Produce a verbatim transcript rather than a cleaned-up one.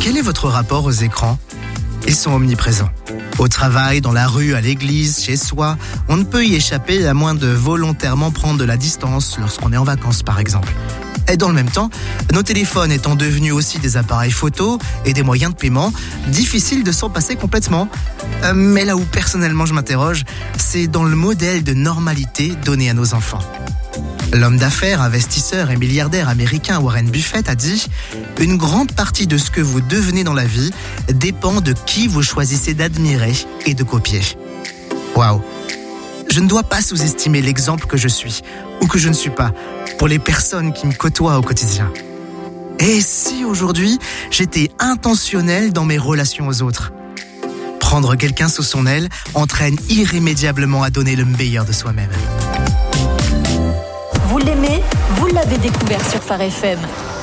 quel est votre rapport aux écrans ? Ils sont omniprésents. Au travail, dans la rue, à l'église, chez soi, on ne peut y échapper à moins de volontairement prendre de la distance lorsqu'on est en vacances par exemple. Et dans le même temps, nos téléphones étant devenus aussi des appareils photo et des moyens de paiement, difficile de s'en passer complètement. Euh, mais là où personnellement je m'interroge, c'est dans le modèle de normalité donné à nos enfants. L'homme d'affaires, investisseur et milliardaire américain Warren Buffett a dit « Une grande partie de ce que vous devenez dans la vie dépend de qui vous choisissez d'admirer et de copier. » Waouh! Je ne dois pas sous-estimer l'exemple que je suis, ou que je ne suis pas, pour les personnes qui me côtoient au quotidien. Et si aujourd'hui, j'étais intentionnel dans mes relations aux autres ? Prendre quelqu'un sous son aile entraîne irrémédiablement à donner le meilleur de soi-même. Vous l'aimez, vous l'avez découvert sur Phare F M.